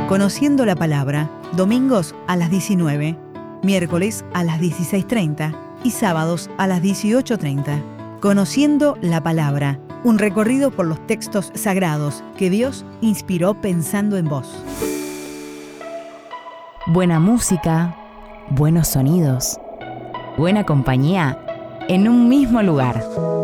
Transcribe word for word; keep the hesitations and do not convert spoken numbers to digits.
Conociendo la Palabra, domingos a las diecinueve, miércoles a las dieciséis treinta y sábados a las dieciocho treinta. Conociendo la Palabra, un recorrido por los textos sagrados que Dios inspiró pensando en vos. Buena música, buenos sonidos, buena compañía en un mismo lugar.